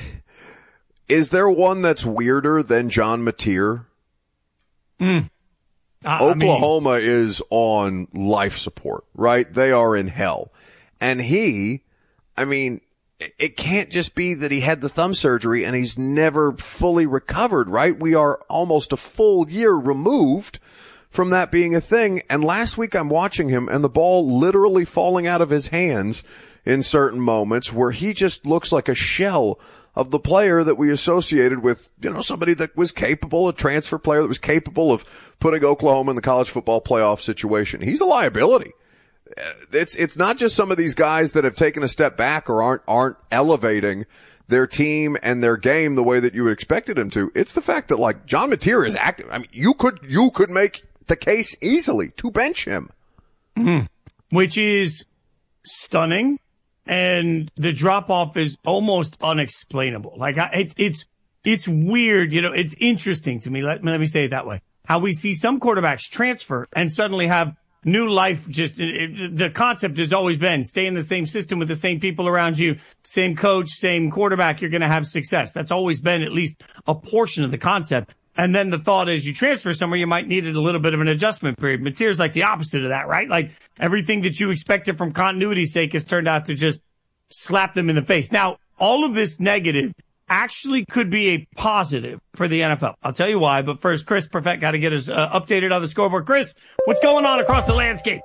is there one that's weirder than John Mateer? Mm. I, Oklahoma I mean, is on life support, right? They are in hell. And he, I mean, it can't just be that he had the thumb surgery and he's never fully recovered, right? We are almost a full year removed from that being a thing. And last week I'm watching him and the ball literally falling out of his hands in certain moments where he just looks like a shell of the player that we associated with, you know, somebody that was capable, a transfer player that was capable of putting Oklahoma in the college football playoff situation. He's a liability. It's, it's not just some of these guys that have taken a step back or aren't, aren't elevating their team and their game the way that you would expected him to. It's the fact that, like, John Mateer is active. I mean, you could, you could make the case easily to bench him. Mm. Which is stunning. And the drop off is almost unexplainable. Like, I, it, it's, it's weird. You know, it's interesting to me. Let, let me say it that way. How we see some quarterbacks transfer and suddenly have new life. Just it, it, the concept has always been stay in the same system with the same people around you, same coach, same quarterback. You're going to have success. That's always been at least a portion of the concept. And then the thought is you transfer somewhere, you might need a little bit of an adjustment period. Mateer's like the opposite of that, right? Like everything that you expected from continuity's sake has turned out to just slap them in the face. Now, all of this negative actually could be a positive for the N F L. I'll tell you why. But first, Chris Perfett got to get us uh, updated on the scoreboard. Chris, what's going on across the landscape?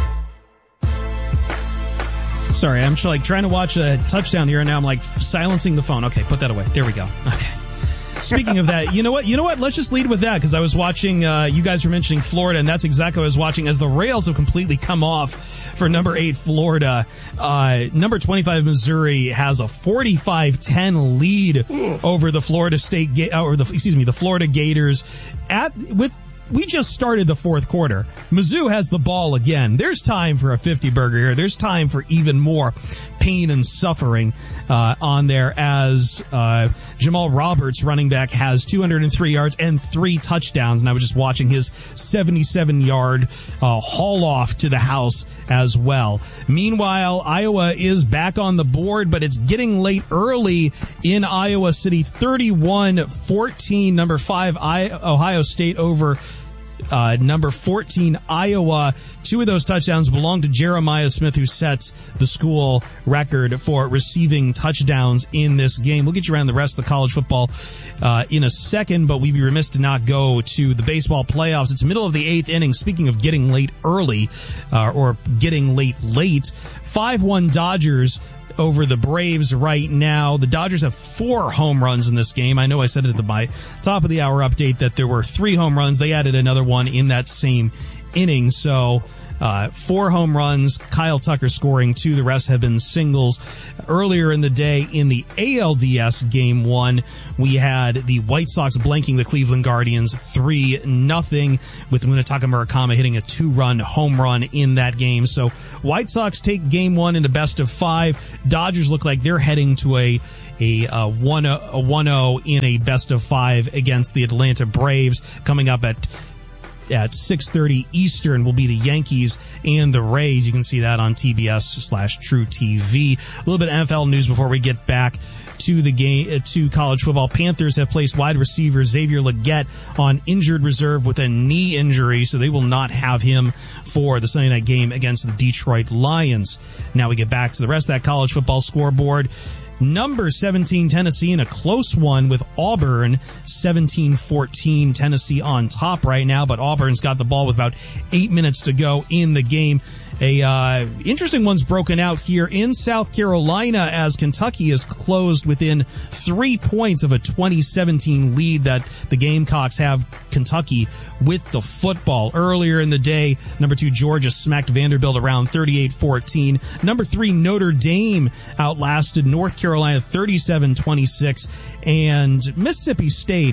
Sorry, I'm just like trying to watch a touchdown here, and now I'm like silencing the phone. Okay, put that away. There we go. Okay. Speaking of that, you know what? You know what? Let's just lead with that because I was watching, uh, you guys were mentioning Florida, and that's exactly what I was watching as the rails have completely come off for number eight, Florida. Uh, number twenty-five, Missouri has a forty-five ten lead over the Florida State, Ga- or the, excuse me, the Florida Gators at, with, we just started the fourth quarter. Mizzou has the ball again. There's time for a fifty burger here. There's time for even more pain and suffering uh, on there as uh, Jamal Roberts, running back, has two hundred three yards and three touchdowns. And I was just watching his seventy-seven yard uh, haul off to the house as well. Meanwhile, Iowa is back on the board, but it's getting late early in Iowa City. thirty-one fourteen, number five, I- Ohio State over Uh, number fourteen, Iowa. Two of those touchdowns belong to Jeremiah Smith, who sets the school record for receiving touchdowns in this game. We'll get you around the rest of the college football uh, in a second, but we'd be remiss to not go to the baseball playoffs. It's middle of the eighth inning. Speaking of getting late early, uh, or getting late late, five one Dodgers over the Braves right now. The Dodgers have four home runs in this game. I know I said it at the my top of the hour update that there were three home runs. They added another one in that same inning. So uh, four home runs, Kyle Tucker scoring two. The rest have been singles. Earlier in the day in the A L D S game one, we had the White Sox blanking the Cleveland Guardians three nothing with Munetaka Murakami hitting a two-run home run in that game. So White Sox take game one into best of five. Dodgers look like they're heading to a a uh, one oh in a best of five against the Atlanta Braves. Coming up at at six thirty Eastern will be the Yankees and the Rays. You can see that on T B S slash True T V. A little bit of N F L news before we get back to the game, to college football. Panthers have placed wide receiver Xavier Legette on injured reserve with a knee injury, so they will not have him for the Sunday night game against the Detroit Lions. Now we get back to the rest of that college football scoreboard. Number seventeen, Tennessee, in a close one with Auburn, seventeen fourteen. Tennessee on top right now, but Auburn's got the ball with about eight minutes to go in the game. A uh, interesting one's broken out here in South Carolina as Kentucky is closed within three points of a twenty seventeen lead that the Gamecocks have Kentucky with the football. Earlier in the day, number two Georgia smacked Vanderbilt around thirty-eight fourteen. Number three Notre Dame outlasted North Carolina thirty-seven twenty-six. And Mississippi State,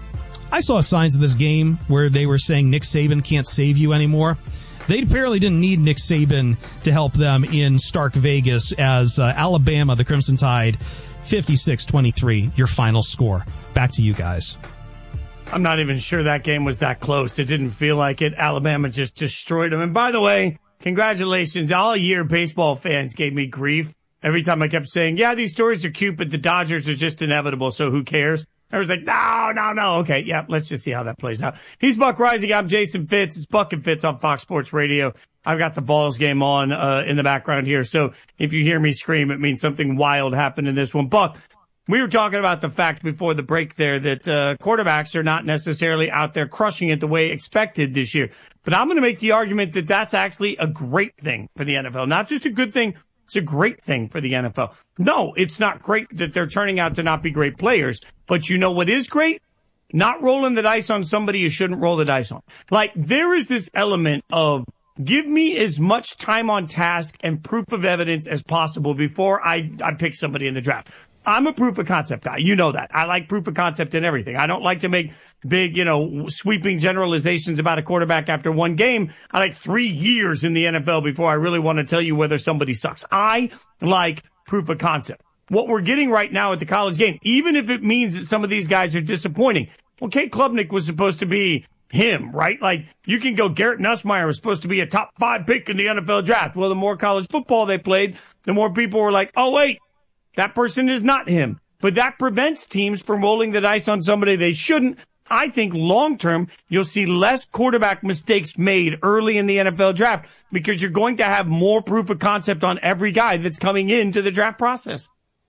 I saw signs of this game where they were saying Nick Saban can't save you anymore. They apparently didn't need Nick Saban to help them in Stark Vegas as uh, Alabama, the Crimson Tide, fifty-six twenty-three, your final score. Back to you guys. I'm not even sure that game was that close. It didn't feel like it. Alabama just destroyed them. And by the way, congratulations. All year, baseball fans gave me grief every time I kept saying, yeah, these stories are cute, but the Dodgers are just inevitable, so who cares? I was like, no, no, no. Okay, yeah, let's just see how that plays out. He's Buck Rising. I'm Jason Fitz. It's Buck and Fitz on Fox Sports Radio. I've got the Vols game on uh, in the background here, so if you hear me scream, it means something wild happened in this one. Buck, we were talking about the fact before the break there that uh, quarterbacks are not necessarily out there crushing it the way expected this year. But I'm going to make the argument that that's actually a great thing for the N F L. Not just a good thing, it's a great thing for the N F L. No, it's not great that they're turning out to not be great players. But you know what is great? Not rolling the dice on somebody you shouldn't roll the dice on. Like, there is this element of give me as much time on task and proof of evidence as possible before I, I pick somebody in the draft. I'm a proof of concept guy. You know that. I like proof of concept in everything. I don't like to make big, you know, sweeping generalizations about a quarterback after one game. I like three years in the N F L before I really want to tell you whether somebody sucks. I like proof of concept. What we're getting right now at the college game, even if it means that some of these guys are disappointing. Well, Kate Klubnik was supposed to be him, right? Like, you can go, Garrett Nussmeier was supposed to be a top five pick in the N F L draft. Well, the more college football they played, the more people were like, oh, wait, that person is not him. But that prevents teams from rolling the dice on somebody they shouldn't. I think long term, you'll see less quarterback mistakes made early in the N F L draft because you're going to have more proof of concept on every guy that's coming into the draft process.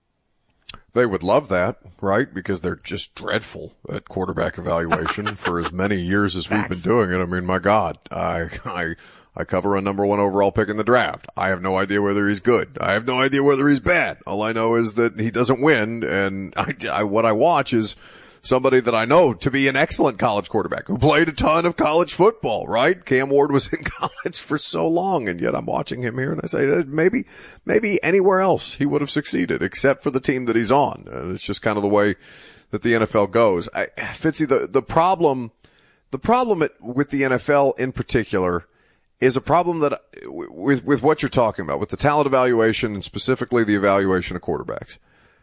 They would love that, right? Because they're just dreadful at quarterback evaluation for as many years as we've been doing it. I mean, my God, I, I, I cover a number one overall pick in the draft. I have no idea whether he's good. I have no idea whether he's bad. All I know is that he doesn't win. And I, I what I watch is somebody that I know to be an excellent college quarterback who played a ton of college football, right? Cam Ward was in college for so long, and yet I'm watching him here and I say maybe, maybe anywhere else he would have succeeded except for the team that he's on. And it's just kind of the way that the N F L goes. I, Fitzy, the, the problem, the problem at, with the N F L in particular is a problem that with, with what you're talking about, with the talent evaluation and specifically the evaluation of quarterbacks.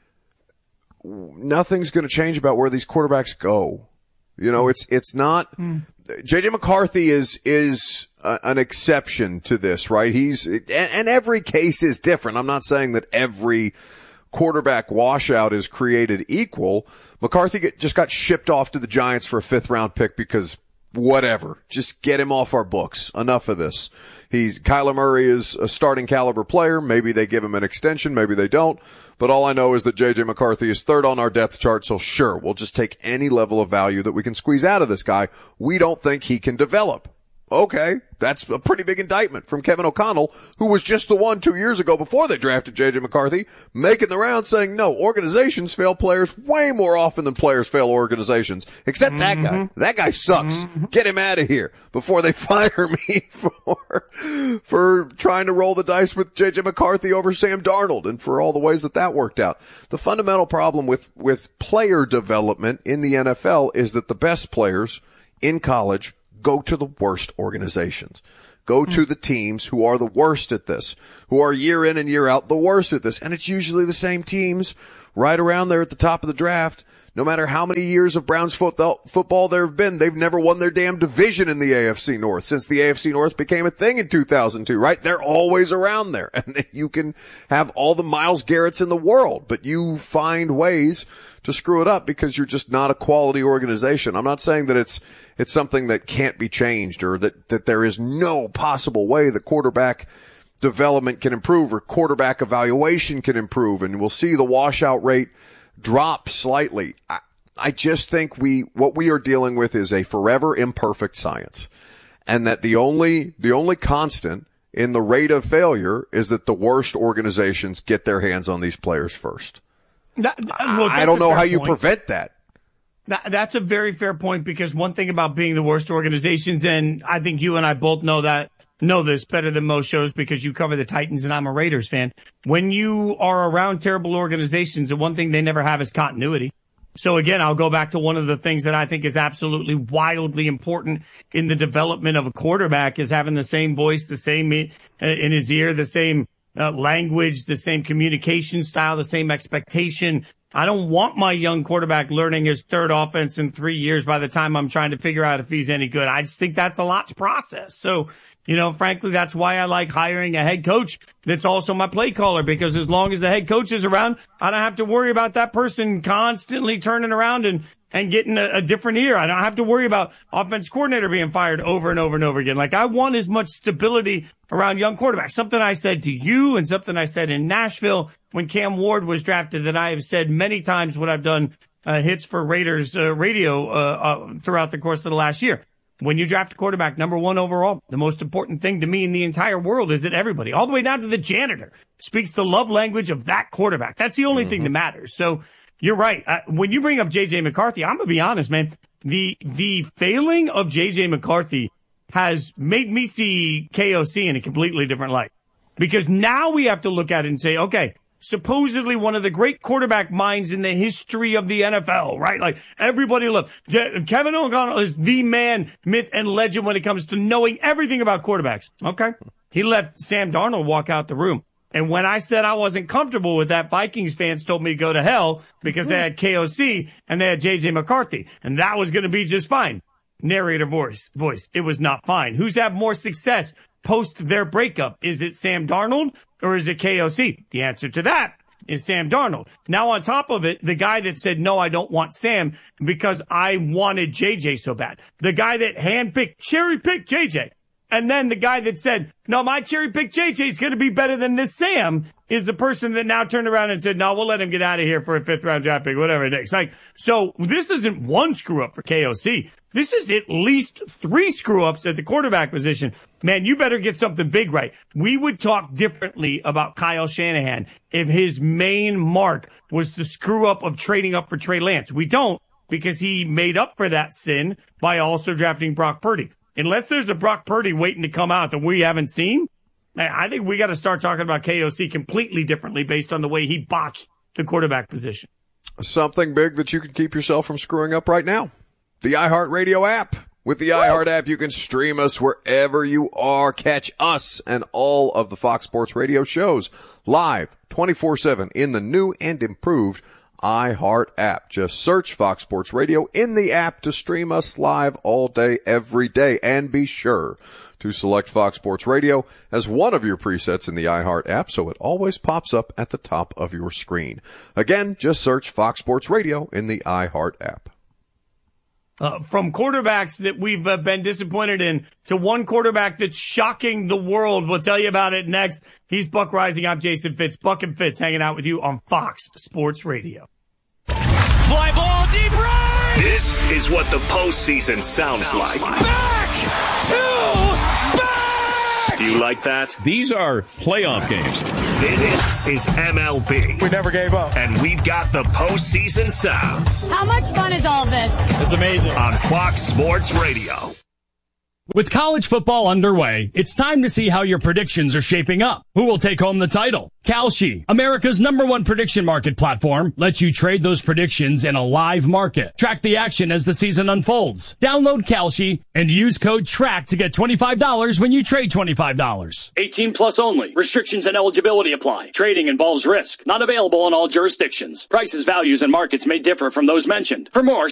Nothing's going to change about where these quarterbacks go. You know, it's, it's not, mm. J J McCarthy is, is a, an exception to this, right? He's, and, and every case is different. I'm not saying that every quarterback washout is created equal. McCarthy get, just got shipped off to the Giants for a fifth round pick because whatever. Just get him off our books. Enough of this. He's, Kyler Murray is a starting caliber player. Maybe they give him an extension. Maybe they don't. But all I know is that J J McCarthy is third on our depth chart. So sure, we'll just take any level of value that we can squeeze out of this guy. We don't think he can develop. Okay. That's a pretty big indictment from Kevin O'Connell, who was just the one two years ago before they drafted J J McCarthy, making the round saying, no, organizations fail players way more often than players fail organizations. Except mm-hmm. that guy. That guy sucks. Mm-hmm. Get him out of here before they fire me for, for trying to roll the dice with J J McCarthy over Sam Darnold and for all the ways that that worked out. The fundamental problem with, with player development in the N F L is that the best players in college go to the worst organizations. Go to the teams who are the worst at this, who are year in and year out the worst at this. And it's usually the same teams right around there at the top of the draft. No matter how many years of Browns football there have been, they've never won their damn division in the A F C North since the A F C North became a thing in two thousand two, right? They're always around there. And you can have all the Myles Garretts in the world, but you find ways to screw it up because you're just not a quality organization. I'm not saying that it's, it's something that can't be changed or that, that there is no possible way that quarterback development can improve or quarterback evaluation can improve. And we'll see the washout rate drop slightly. I, I just think we, what we are dealing with is a forever imperfect science, and that the only, the only constant in the rate of failure is that the worst organizations get their hands on these players first. That, look, I don't know how you point. prevent that. that. That's a very fair point, because one thing about being the worst organizations, and I think you and I both know that, know this better than most shows because you cover the Titans and I'm a Raiders fan. When you are around terrible organizations, the one thing they never have is continuity. So again, I'll go back to one of the things that I think is absolutely wildly important in the development of a quarterback is having the same voice, the same in his ear, the same uh, language, the same communication style, the same expectation. I don't want my young quarterback learning his third offense in three years by the time I'm trying to figure out if he's any good. I just think that's a lot to process. So, you know, frankly, that's why I like hiring a head coach that's also my play caller, because as long as the head coach is around, I don't have to worry about that person constantly turning around and, and getting a, a different ear. I don't have to worry about offense coordinator being fired over and over and over again. Like, I want as much stability around young quarterbacks. Something I said to you and something I said in Nashville when Cam Ward was drafted that I have said many times when I've done uh, hits for Raiders uh, radio uh, uh, throughout the course of the last year. When you draft a quarterback number one overall, the most important thing to me in the entire world is that everybody, all the way down to the janitor, speaks the love language of that quarterback. That's the only mm-hmm. thing that matters. So you're right. Uh, when you bring up J J McCarthy, I'm going to be honest, man. The, the failing of J J McCarthy has made me see K O C in a completely different light, because now we have to look at it and say, okay, supposedly one of the great quarterback minds in the history of the N F L, right? Like, everybody loves Kevin O'Connell is the man, myth, and legend when it comes to knowing everything about quarterbacks. Okay. He let Sam Darnold walk out the room. And when I said I wasn't comfortable with that, Vikings fans told me to go to hell because they had K O C and they had J J McCarthy, and that was going to be just fine. Narrator voice, voice. It was not fine. Who's had more success post their breakup? Is it Sam Darnold or is it K O C? The answer to that is Sam Darnold. Now, on top of it, the guy that said, no, I don't want Sam because I wanted J J so bad. The guy that handpicked, cherry-picked J J. And then the guy that said, no, my cherry-picked J J is going to be better than this Sam is the person that now turned around and said, no, we'll let him get out of here for a fifth-round draft pick, whatever it is. Like, so this isn't one screw-up for K O C. This is at least three screw-ups at the quarterback position. Man, you better get something big right. We would talk differently about Kyle Shanahan if his main mark was the screw-up of trading up for Trey Lance. We don't, because he made up for that sin by also drafting Brock Purdy. Unless there's a Brock Purdy waiting to come out that we haven't seen, I think we got to start talking about K O C completely differently based on the way he botched the quarterback position. Something big that you can keep yourself from screwing up right now. The iHeartRadio app. With the iHeart app, you can stream us wherever you are. Catch us and all of the Fox Sports Radio shows live twenty-four seven in the new and improved iHeart app. Just search Fox Sports Radio in the app to stream us live all day, every day. And be sure to select Fox Sports Radio as one of your presets in the iHeart app so it always pops up at the top of your screen. Again, just search Fox Sports Radio in the iHeart app. Uh, from quarterbacks that we've uh, been disappointed in to one quarterback that's shocking the world. We'll tell you about it next. He's Buck Rising. I'm Jason Fitz. Buck and Fitz hanging out with you on Fox Sports Radio. Fly ball deep right! This is what the postseason sounds, sounds like. like. Back to back! Do you like that? These are playoff games. This is M L B. We never gave up. And we've got the postseason sounds. How much fun is all this? It's amazing. On Fox Sports Radio. With college football underway, it's time to see how your predictions are shaping up. Who will take home the title? Kalshi, America's number one prediction market platform, lets you trade those predictions in a live market. Track the action as the season unfolds. Download Kalshi and use code TRACK to get twenty-five dollars when you trade twenty-five dollars. eighteen plus only. Restrictions and eligibility apply. Trading involves risk. Not available in all jurisdictions. Prices, values, and markets may differ from those mentioned. For more,